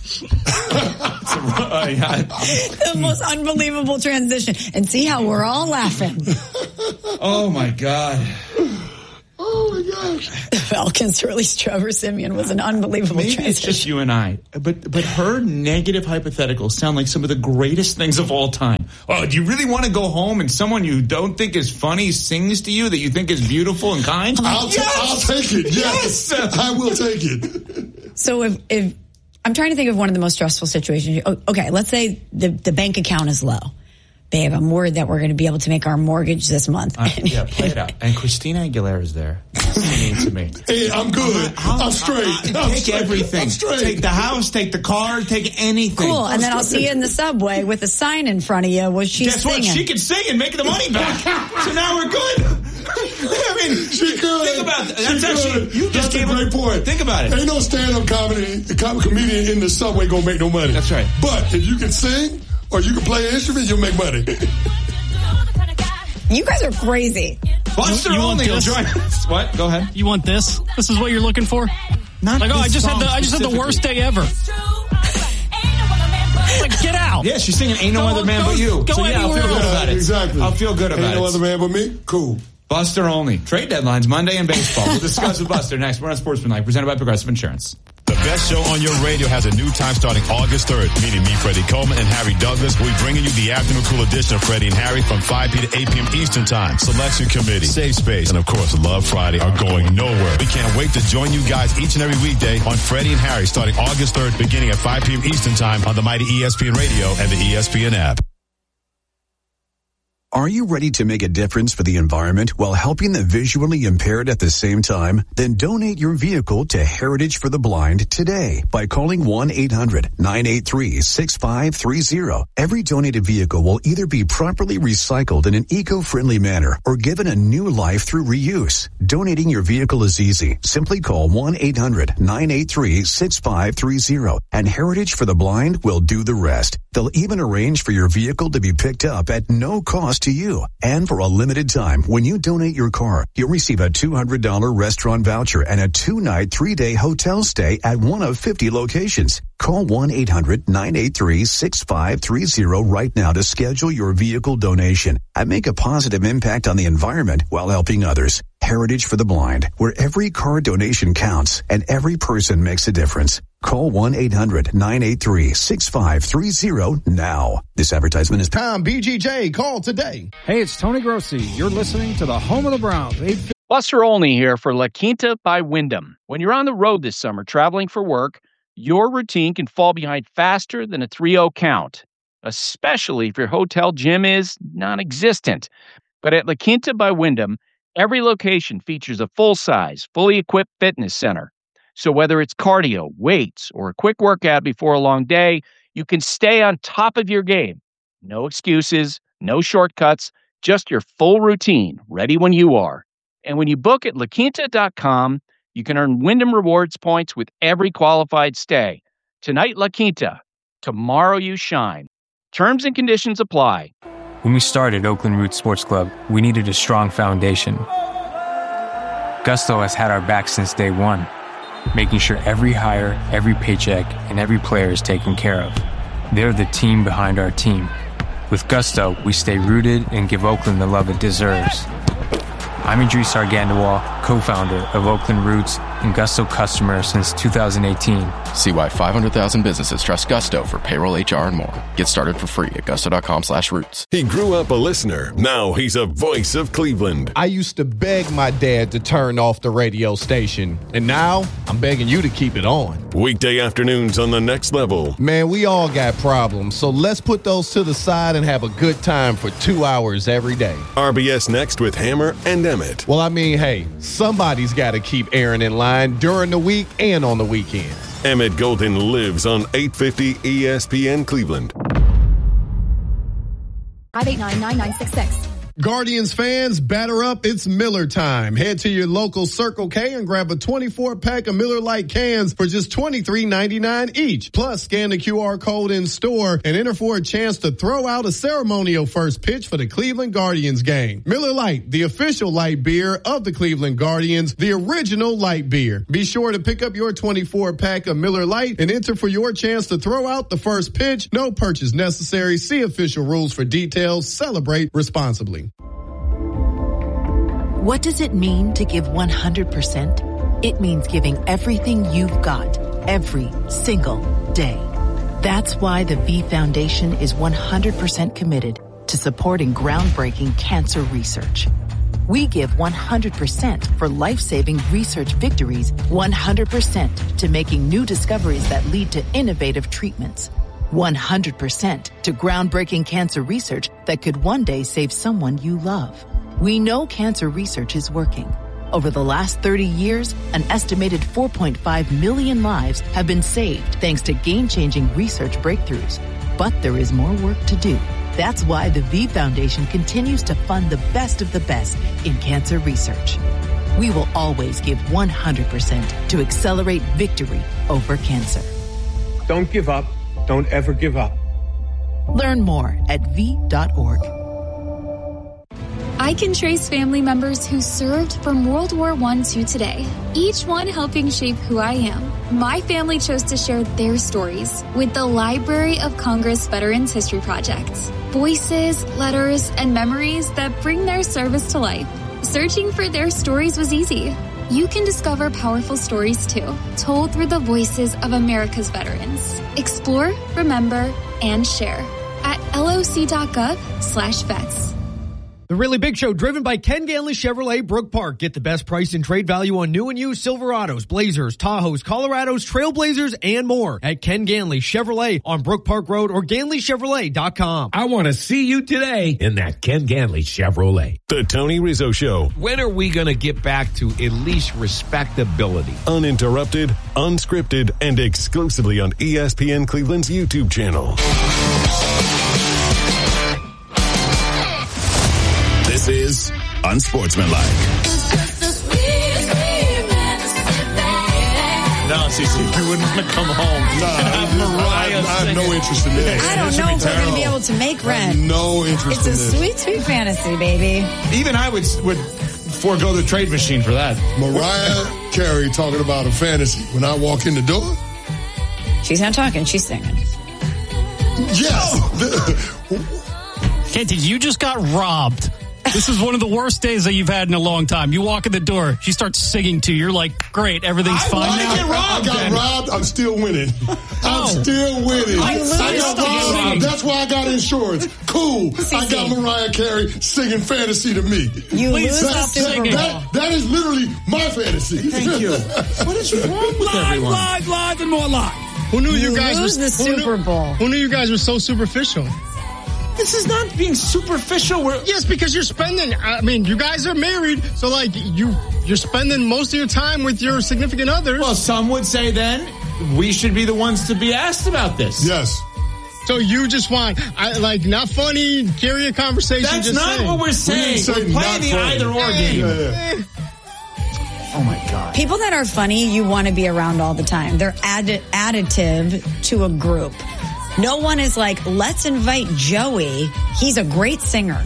The most unbelievable transition. And see how we're all laughing. Oh, my God. Oh, my gosh. The Falcons released Trevor Siemian was an unbelievable Maybe transition. it's just you and I, but but her negative hypotheticals sound like some of the greatest things of all time. Oh, do you really want to go home and someone you don't think is funny sings to you that you think is beautiful and kind? I'll, yes! ta- I'll take it. Yes. yes. I will take it. So if, if I'm trying to think of one of the most stressful situations. Okay, let's say the, the bank account is low. Babe, I'm worried that we're going to be able to make our mortgage this month. Uh, yeah, play it out. And Christina Aguilera is there singing to me. Hey, I'm good. I'm, I'm straight. I'm take straight. everything. I'm straight. Take the house, take the car, take anything. Cool, and then I'll see you in the subway with a sign in front of you. Was she Guess singing? what? She can sing and make the money back. So now we're good. I mean, she could. Think about that. That's she actually, could. you just That's gave a great a, point. Think about it. Ain't no stand-up comedy, com- comedian in the subway gonna make no money. That's right. But if you can sing or you can play an instrument, you'll make money. You guys are crazy. Buster you only will join us. What? Go ahead. You want this? This is what you're looking for? Not like, oh, this I just had song the I just had the worst day ever. Like, get out. Yeah, she's singing Ain't No Go- Other Man go- But You. go So yeah, I'll feel anywhere good else. about it. Exactly. I'll feel good about Ain't it. no other man but me? Cool. Buster only. Trade deadlines Monday in baseball. We'll discuss with Buster next. We're on Sportsmanlike, presented by Progressive Insurance. The best show on your radio has a new time starting August third, meaning me, Freddie Coleman, and Harry Douglas. We'll be bringing you the afternoon cool edition of Freddie and Harry from five p.m. to eight p.m. Eastern Time. Selection Committee, Safe Space, and of course, Love Friday are going nowhere. We can't wait to join you guys each and every weekday on Freddie and Harry starting August third, beginning at five p.m. Eastern Time on the mighty E S P N Radio and the E S P N app. Are you ready to make a difference for the environment while helping the visually impaired at the same time? Then donate your vehicle to Heritage for the Blind today by calling one eight hundred nine eight three six five three zero. Every donated vehicle will either be properly recycled in an eco-friendly manner or given a new life through reuse. Donating your vehicle is easy. Simply call one eight hundred nine eight three six five three zero and Heritage for the Blind will do the rest. They'll even arrange for your vehicle to be picked up at no cost to you. And for a limited time, when you donate your car, you'll receive a two hundred dollars restaurant voucher and a two-night, three-day hotel stay at one of fifty locations. Call one eight hundred nine eight three six five three zero right now to schedule your vehicle donation and make a positive impact on the environment while helping others. Heritage for the Blind, where every car donation counts and every person makes a difference. Call one eight hundred nine eight three six five three zero now. This advertisement is Tom B G J. Call today. Hey, it's Tony Grossi. You're listening to the home of the Browns. Buster Olney here for La Quinta by Wyndham. When you're on the road this summer traveling for work, your routine can fall behind faster than a three oh count, especially if your hotel gym is non-existent. But at La Quinta by Wyndham, every location features a full-size, fully equipped fitness center. So whether it's cardio, weights, or a quick workout before a long day, you can stay on top of your game. No excuses, no shortcuts, just your full routine, ready when you are. And when you book at la quinta dot com, you can earn Wyndham Rewards points with every qualified stay. Tonight, La Quinta. Tomorrow, you shine. Terms and conditions apply. When we started Oakland Roots Sports Club, we needed a strong foundation. Gusto has had our back since day one, making sure every hire, every paycheck, and every player is taken care of. They're the team behind our team. With Gusto, we stay rooted and give Oakland the love it deserves. I'm Idris Argandawal, co-founder of Oakland Roots and Gusto customer since two thousand eighteen. See why five hundred thousand businesses trust Gusto for payroll, H R, and more. Get started for free at gusto.com slash roots. He grew up a listener. Now he's a voice of Cleveland. I used to beg my dad to turn off the radio station, and now I'm begging you to keep it on. Weekday afternoons on The Next Level. Man, we all got problems, so let's put those to the side and have a good time for two hours every day. R B S Next with Hammer and Emmett. Well, I mean, hey, somebody's got to keep Aaron in line during the week and on the weekends. Emmett Golden lives on eight fifty E S P N Cleveland. five eight nine, nine nine six six. Guardians fans, batter up. It's Miller time. Head to your local Circle K and grab a twenty-four pack of Miller Lite cans for just twenty-three ninety-nine each. Plus, scan the Q R code in store and enter for a chance to throw out a ceremonial first pitch for the Cleveland Guardians game. Miller Lite, the official light beer of the Cleveland Guardians, the original light beer. Be sure to pick up your twenty-four pack of Miller Lite and enter for your chance to throw out the first pitch. No purchase necessary. See official rules for details. Celebrate responsibly. What does it mean to give one hundred percent? It means giving everything you've got, every single day. That's why the V Foundation is one hundred percent committed to supporting groundbreaking cancer research. We give one hundred percent for life-saving research victories, one hundred percent to making new discoveries that lead to innovative treatments, one hundred percent to groundbreaking cancer research that could one day save someone you love. We know cancer research is working. Over the last thirty years, an estimated four point five million lives have been saved thanks to game-changing research breakthroughs. But there is more work to do. That's why the V Foundation continues to fund the best of the best in cancer research. We will always give one hundred percent to accelerate victory over cancer. Don't give up. Don't ever give up. Learn more at V dot org. I can trace family members who served from World War One to today, each one helping shape who I am. My family chose to share their stories with the Library of Congress Veterans History Project. Voices, letters, and memories that bring their service to life. Searching for their stories was easy. You can discover powerful stories too, told through the voices of America's veterans. Explore, remember, and share at loc.gov slash vets. The Really Big Show, driven by Ken Ganley Chevrolet, Brook Park. Get the best price and trade value on new and used Silverados, Blazers, Tahoes, Colorados, Trailblazers, and more at Ken Ganley Chevrolet on Brook Park Road or Ganley Chevrolet dot com. I want to see you today in that Ken Ganley Chevrolet. The Tony Rizzo Show. When are we going to get back to at least respectability? Uninterrupted, unscripted, and exclusively on E S P N Cleveland's YouTube channel. This is Unsportsmanlike. No, Cece, we wouldn't want to come home. Nah, Mariah, I, I have no interest in this. I don't know if we're going to be able to make rent. No interest it's in a this. sweet, sweet fantasy, baby. Even I would would forego the trade machine for that. Mariah Carey talking about a fantasy. When I walk in the door, she's not talking, she's singing. Yes. Kenty, you just got robbed. This is one of the worst days that you've had in a long time. You walk in the door, she starts singing to you. You're like, great, everything's I fine now. Get robbed, I got then. robbed. I'm still winning. I'm oh. still winning. I, I got robbed. That's why I got insurance. Cool. I got Mariah Carey singing fantasy to me. You lose that, the Super Bowl. That, that is literally my fantasy. Thank you. What is wrong with live, everyone? Live, live, and more live. Who knew you, you guys lose were the Super who knew, Bowl? Who knew you guys were so superficial? This is not being superficial. We're- yes, because you're spending, I mean, you guys are married, so like you, you're spending most of your time with your significant others. Well, some would say then we should be the ones to be asked about this. Yes. So you just want, I, like, not funny, carry a conversation. That's just not saying. what we're saying. We we're playing the funny. either or game. Yeah, yeah. Oh my God. People that are funny, you want to be around all the time. They're addi- additive to a group. No one is like, let's invite Joey. He's a great singer.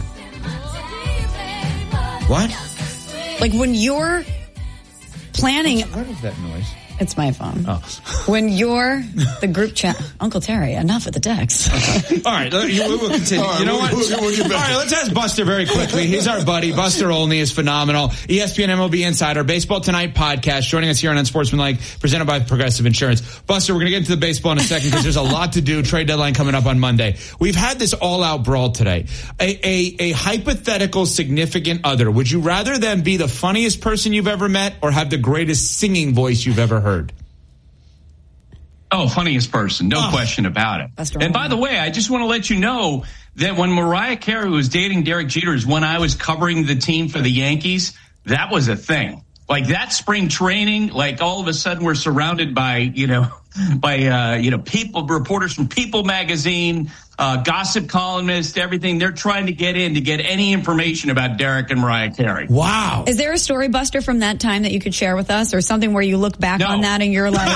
What? Like when you're planning. What is that noise? It's my phone. Oh. When you're the group chat, Uncle Terry, enough with the text. Okay. All right, we'll continue. Right, you know we'll, what? We'll, we'll get back. All right, let's ask Buster very quickly. He's our buddy. Buster Olney is phenomenal. E S P N M L B Insider, Baseball Tonight podcast, joining us here on Unsportsmanlike, presented by Progressive Insurance. Buster, we're going to get into the baseball in a second because there's a lot to do. Trade deadline coming up on Monday. We've had this all-out brawl today. A, a, a hypothetical significant other. Would you rather them be the funniest person you've ever met or have the greatest singing voice you've ever heard? Oh, funniest person. No oh. question about it. That's and by the way, I just want to let you know that when Mariah Carey was dating Derek Jeter is when I was covering the team for the Yankees. That was a thing. Like that spring training, like all of a sudden we're surrounded by, you know, by, uh, you know, people, reporters from People magazine, uh, gossip columnists, everything. They're trying to get in to get any information about Derek and Mariah Carey. Wow. Is there a story, Buster, from that time that you could share with us, or something where you look back No. on that and you're like,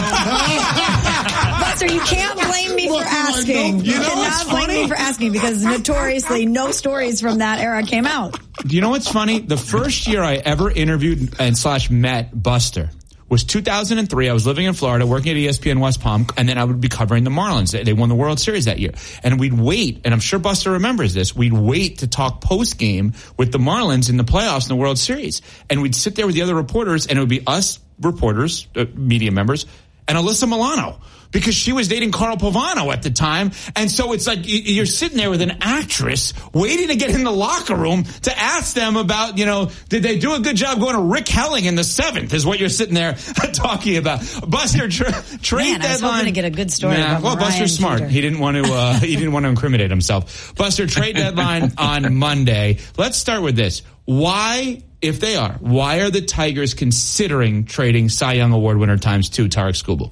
Buster, you can't blame me for asking. You, You know cannot what's blame funny? me for asking, because notoriously no stories from that era came out. Do you know what's funny? The first year I ever interviewed and slash met Buster was two thousand three. I was living in Florida, working at E S P N West Palm, and then I would be covering the Marlins. They won the World Series that year. And we'd wait, and I'm sure Buster remembers this, we'd wait to talk post-game with the Marlins in the playoffs in the World Series. And we'd sit there with the other reporters, and it would be us reporters, uh, media members, and Alyssa Milano, because she was dating Carl Pavano at the time. And so it's like you're sitting there with an actress waiting to get in the locker room to ask them about, you know, did they do a good job going to Rick Helling in the seventh is what you're sitting there talking about. Buster, tra- trade Man, I was deadline. hoping to get a good story Nah, about well, Mariah Buster's and smart. Peter. He didn't want to, uh, he didn't want to incriminate himself. Buster, trade deadline on Monday. Let's start with this. Why, if they are, why are the Tigers considering trading Cy Young Award winner times two, Tarek Skubal?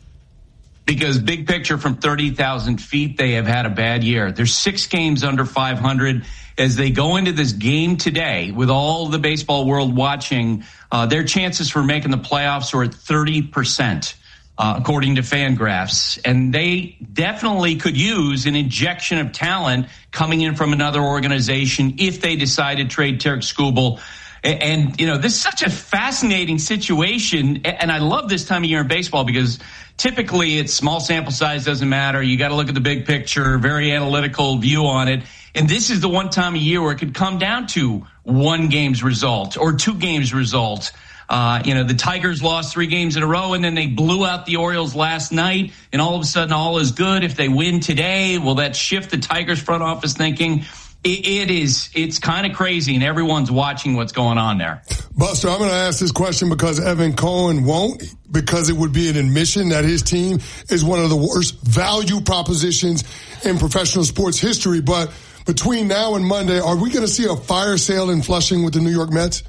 Because big picture from thirty thousand feet, they have had a bad year. There's six games under five hundred. As they go into this game today, with all the baseball world watching, uh, their chances for making the playoffs are at thirty percent, uh, according to Fangraphs. And they definitely could use an injection of talent coming in from another organization if they decide to trade Tarek Skubal. And, you know, this is such a fascinating situation. And I love this time of year in baseball because typically it's small sample size, doesn't matter. You got to look at the big picture, very analytical view on it. And this is the one time of year where it could come down to one game's result or two games' result. Uh, you know, the Tigers lost three games in a row, and then they blew out the Orioles last night, and all of a sudden all is good. If they win today, will that shift the Tigers front office thinking? It, it is, it's kind of crazy, and everyone's watching what's going on there. Buster, I'm going to ask this question because Evan Cohen won't, because it would be an admission that his team is one of the worst value propositions in professional sports history. But between now and Monday, are we going to see a fire sale in Flushing with the New York Mets?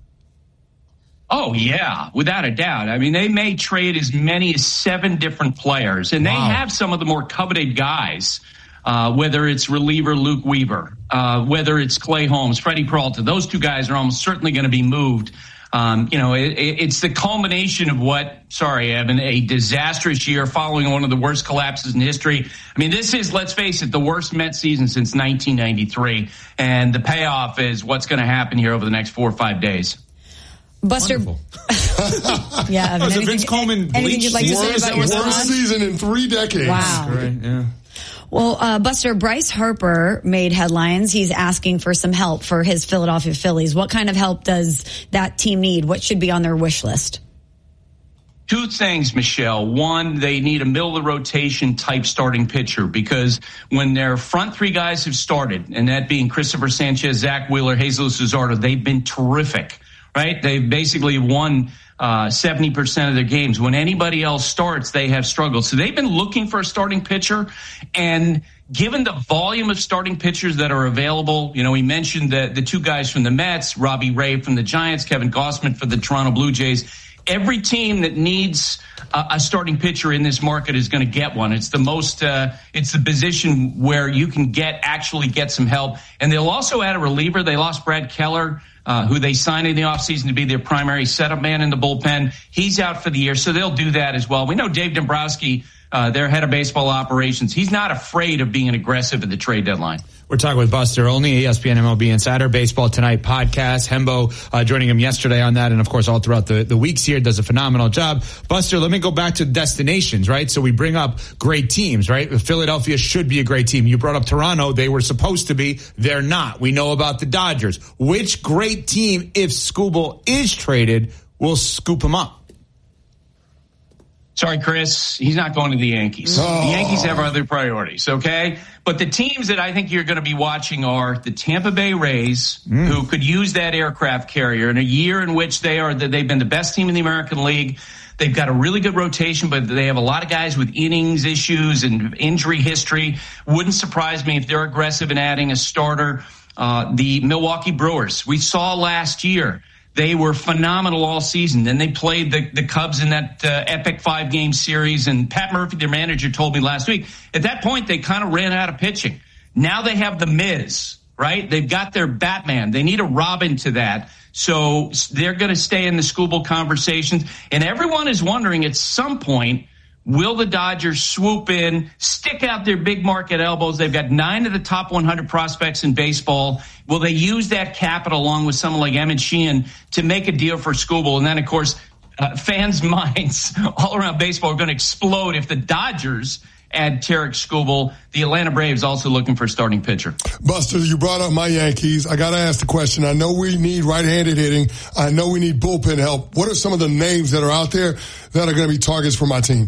Oh, yeah, without a doubt. I mean, they may trade as many as seven different players, and they Wow. have some of the more coveted guys. Uh, whether it's reliever Luke Weaver, uh, whether it's Clay Holmes, Freddie Peralta, those two guys are almost certainly going to be moved. Um, you know, it, it's the culmination of what, sorry, Evan, a disastrous year following one of the worst collapses in history. I mean, this is, let's face it, the worst Mets season since nineteen ninety-three. And the payoff is what's going to happen here over the next four or five days. Buster. yeah. Oh, Evan, so anything, Vince Coleman anything you'd like to say Worst, about your worst squad? season in three decades. Wow. Right, yeah. Well, uh, Buster, Bryce Harper made headlines. He's asking for some help for his Philadelphia Phillies. What kind of help does that team need? What should be on their wish list? Two things, Michelle. One, they need a middle-of-the-rotation type starting pitcher because when their front three guys have started, and that being Christopher Sanchez, Zach Wheeler, Jesus Luzardo, they've been terrific, right? They've basically won uh, seventy percent of their games. When anybody else starts, they have struggled. So they've been looking for a starting pitcher, and given the volume of starting pitchers that are available, you know, we mentioned the, the two guys from the Mets, Robbie Ray from the Giants, Kevin Gausman for the Toronto Blue Jays. Every team that needs a, a starting pitcher in this market is going to get one. It's the most, uh, it's the position where you can get, actually get some help. And they'll also add a reliever. They lost Brad Keller, uh, who they signed in the offseason to be their primary setup man in the bullpen. He's out for the year, so they'll do that as well. We know Dave Dombrowski, uh, their head of baseball operations, he's not afraid of being aggressive at the trade deadline. We're talking with Buster, only E S P N M L B Insider Baseball Tonight podcast. Hembo uh, joining him yesterday on that, and of course all throughout the, the weeks here, does a phenomenal job. Buster, let me go back to destinations, right? So we bring up great teams, right? Philadelphia should be a great team. You brought up Toronto. They were supposed to be. They're not. We know about the Dodgers. Which great team, if Skubal is traded, will scoop him up? Sorry, Chris, he's not going to the Yankees. Oh. The Yankees have other priorities, okay? But the teams that I think you're going to be watching are the Tampa Bay Rays, mm. who could use that aircraft carrier in a year in which they are they've been the best team in the American League. They've got a really good rotation, but they have a lot of guys with innings issues and injury history. Wouldn't surprise me if they're aggressive in adding a starter. Uh, the Milwaukee Brewers, we saw last year They were phenomenal all season. Then they played the, the Cubs in that uh, epic five-game series, and Pat Murphy, their manager, told me last week, at that point, they kind of ran out of pitching. Now they have the Miz, right? They've got their Batman. They need a Robin to that. So they're going to stay in the Skubal conversations. And everyone is wondering at some point, will the Dodgers swoop in, stick out their big market elbows? They've got nine of the top one hundred prospects in baseball. Will they use that capital along with someone like Emmett Sheehan to make a deal for Skubal? And then, of course, uh, fans' minds all around baseball are going to explode if the Dodgers add Tarik Skubal. The Atlanta Braves also looking for a starting pitcher. Buster, you brought up my Yankees. I got to ask the question. I know we need right-handed hitting. I know we need bullpen help. What are some of the names that are out there that are going to be targets for my team?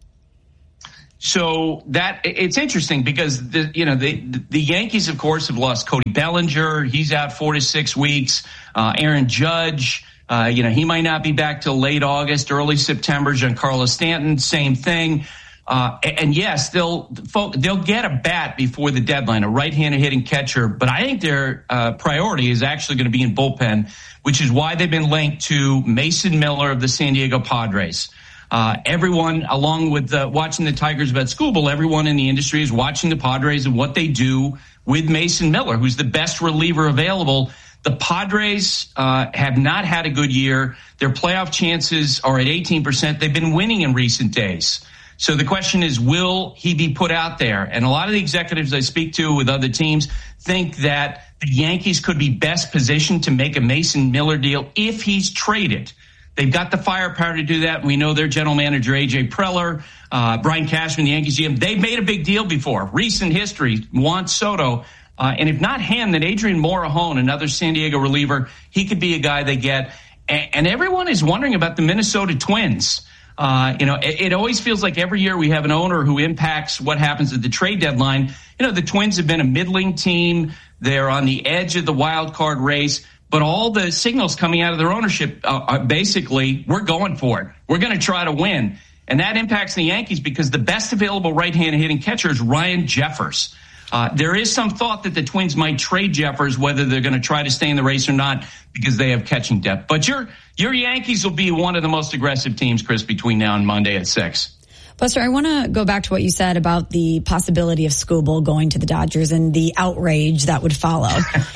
So that it's interesting because the you know the the Yankees, of course, have lost Cody Bellinger. He's out four to six weeks. Uh, Aaron Judge, uh, you know, he might not be back till late August, early September. Giancarlo Stanton, same thing. Uh, and yes, they'll they'll get a bat before the deadline, a right-handed hitting catcher. But I think their uh, priority is actually going to be in bullpen, which is why they've been linked to Mason Miller of the San Diego Padres. Uh, everyone, along with uh, watching the Tigers about Skubal, everyone in the industry is watching the Padres and what they do with Mason Miller, who's the best reliever available. The Padres uh, have not had a good year. Their playoff chances are at eighteen percent. They've been winning in recent days. So the question is, will he be put out there? And a lot of the executives I speak to with other teams think that the Yankees could be best positioned to make a Mason Miller deal if he's traded. They've got the firepower to do that. We know their general manager, A J Preller, uh, Brian Cashman, the Yankees G M, they've made a big deal before. Recent history, Juan Soto. Uh, and if not him, then Adrian Morejon, another San Diego reliever, he could be a guy they get. And, and everyone is wondering about the Minnesota Twins. Uh, you know, it, it always feels like every year we have an owner who impacts what happens at the trade deadline. You know, the Twins have been a middling team. They're on the edge of the wild card race. But all the signals coming out of their ownership uh, are basically, we're going for it. We're going to try to win. And that impacts the Yankees because the best available right-handed hitting catcher is Ryan Jeffers. Uh, there is some thought that the Twins might trade Jeffers, whether they're going to try to stay in the race or not, because they have catching depth. But your your Yankees will be one of the most aggressive teams, Chris, between now and Monday at six. Buster, I want to go back to what you said about the possibility of Skubal going to the Dodgers and the outrage that would follow.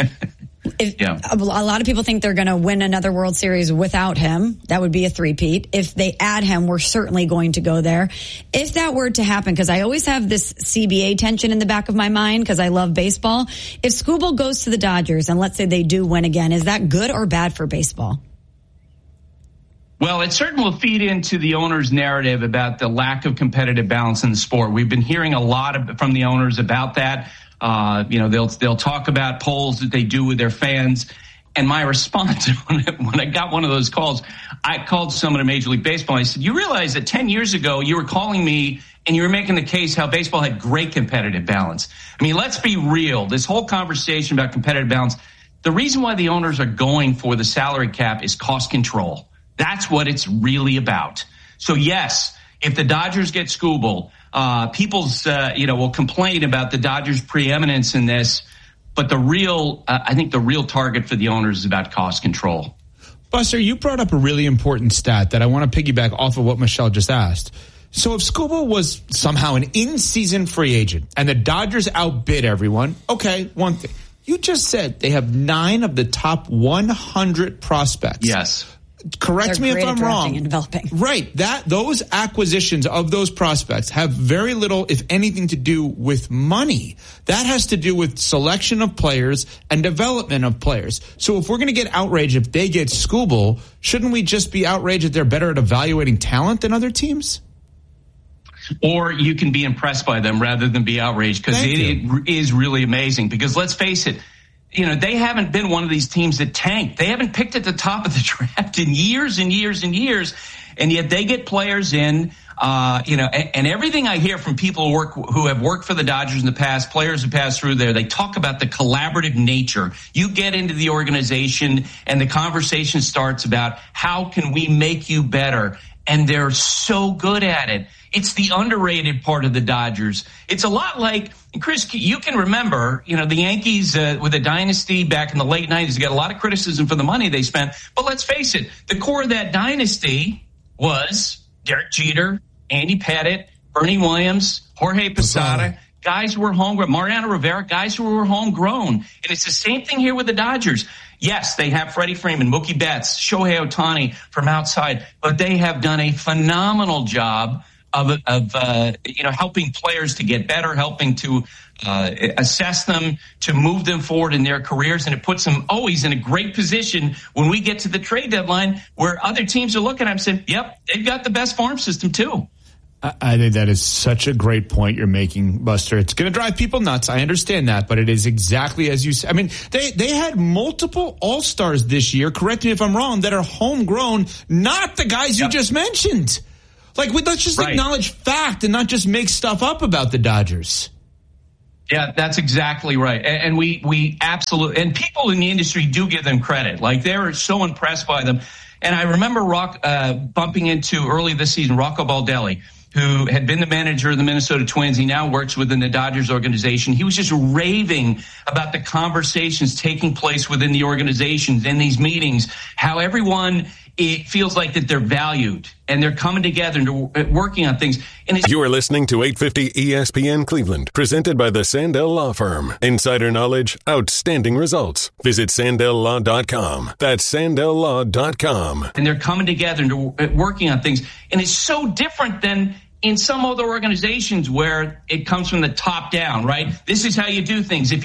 If, yeah. A lot of people think they're going to win another World Series without him. That would be a three-peat. If they add him, we're certainly going to go there. If that were to happen, because I always have this C B A tension in the back of my mind because I love baseball. If Skubal goes to the Dodgers and let's say they do win again, is that good or bad for baseball? Well, it certainly will feed into the owner's narrative about the lack of competitive balance in the sport. We've been hearing a lot of, from the owners about that. Uh, you know, they'll, they'll talk about polls that they do with their fans. And my response when I, when I got one of those calls, I called someone at Major League Baseball. And I said, you realize that ten years ago you were calling me and you were making the case how baseball had great competitive balance. I mean, let's be real. This whole conversation about competitive balance, the reason why the owners are going for the salary cap is cost control. That's what it's really about. So yes, if the Dodgers get Skubal, uh, people's, uh, you know, will complain about the Dodgers' preeminence in this. But the real, uh, I think the real target for the owners is about cost control. Buster, you brought up a really important stat that I want to piggyback off of what Michelle just asked. So if Skubal was somehow an in-season free agent and the Dodgers outbid everyone, okay, one thing. You just said they have nine of the top one hundred prospects. Yes. Correct They're me great if I'm at drafting wrong. and developing. Right. That those acquisitions of those prospects have very little, if anything, to do with money. That has to do with selection of players and development of players. So if we're going to get outraged if they get Skubal, shouldn't we just be outraged that they're better at evaluating talent than other teams? Or you can be impressed by them rather than be outraged, because it, it is really amazing. Because let's face it, you know, they haven't been one of these teams that tanked. They haven't picked at the top of the draft in years and years and years. And yet they get players in, uh, you know, and, and everything I hear from people who work, who have worked for the Dodgers in the past, players who pass through there, they talk about the collaborative nature. You get into the organization and the conversation starts about how can we make you better? and they're so good at it. It's the underrated part of the Dodgers. It's a lot like, Chris, you can remember, you know, the Yankees uh, with a dynasty back in the late nineties got a lot of criticism for the money they spent. But let's face it, the core of that dynasty was Derek Jeter, Andy Pettitte, Bernie Williams, Jorge Posada, guys who were homegrown, Mariano Rivera, guys who were homegrown. And it's the same thing here with the Dodgers. Yes, they have Freddie Freeman, Mookie Betts, Shohei Ohtani from outside, but they have done a phenomenal job of, of uh, you know, helping players to get better, helping to uh, assess them, to move them forward in their careers. And it puts them always in a great position when we get to the trade deadline where other teams are looking at them and saying, yep, they've got the best farm system too. I think that is such a great point you're making, Buster. It's going to drive people nuts. I understand that, but it is exactly as you said. I mean, they, they had multiple All-Stars this year, correct me if I'm wrong, that are homegrown, not the guys yep. you just mentioned. Like, we, let's just right. acknowledge fact and not just make stuff up about the Dodgers. Yeah, that's exactly right. And, and we, we absolutely, and people in the industry do give them credit. Like, they're so impressed by them. And I remember Rock, uh, bumping into early this season, Rocco Baldelli, who had been the manager of the Minnesota Twins. He now works within the Dodgers organization. He was just raving about the conversations taking place within the organizations in these meetings, how everyone, it feels like that they're valued and they're coming together and they're working on things. And it's- you are listening to eight fifty E S P N Cleveland, presented by the Sandell Law Firm. Insider knowledge, outstanding results. Visit sandell law dot com. That's sandell law dot com. And they're coming together and they're working on things. And it's so different than in some other organizations where it comes from the top down, right? This is how you do things. If